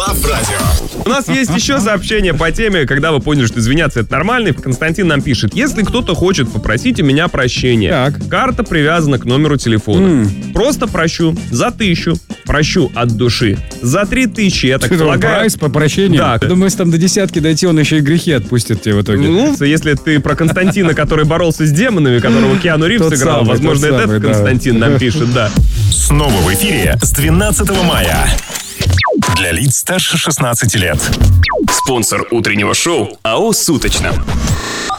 Авторадио. У нас есть еще сообщение по теме, когда вы поняли, что извиняться это нормально. Константин нам пишет: если кто-то хочет попросить у меня прощения, Так. карта привязана к номеру телефона. Просто прощу за 1000, прощу от души. За 3000, я так полагаю. Прайс по прощению? Да. Думаю, если там до 10 дойти, он еще и грехи отпустит тебе в итоге. Ну, если ты про Константина, который боролся с демонами, которого Киану Ривз Тот сыграл, самый, возможно, тот это самый, этот да. Константин нам пишет, да. Снова в эфире с 12 мая. Для лиц старше 16 лет. Спонсор утреннего шоу АО «Суточно».